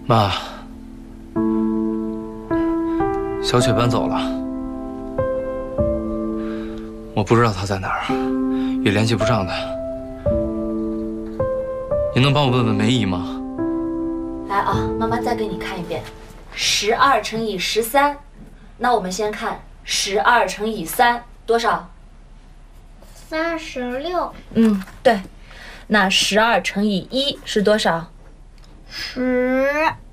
妈，小雪搬走了，我不知道她在哪儿，也联系不上她。你能帮我问问梅姨吗？ 来啊，妈妈再给你看一遍，12乘以13。那我们先看12乘以3多少 36。 对。那12乘以1是多少 10。